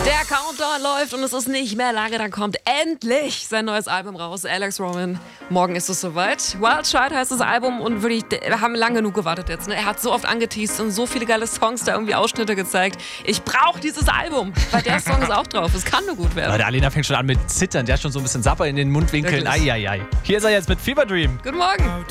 Der Countdown läuft und es ist nicht mehr lange, dann kommt endlich sein neues Album raus. Alex Roman, morgen ist es soweit. Wild Child heißt das Album und wirklich, wir haben lange genug gewartet jetzt. Ne? Er hat so oft angeteased und so viele geile Songs, da irgendwie Ausschnitte gezeigt. Ich brauche dieses Album, weil der Song ist auch drauf. Es kann nur gut werden. Der Alena fängt schon an mit Zittern, der hat schon so ein bisschen Sapper in den Mundwinkeln. Eieiei. Hier ist er jetzt mit Fever Dream. Guten Morgen.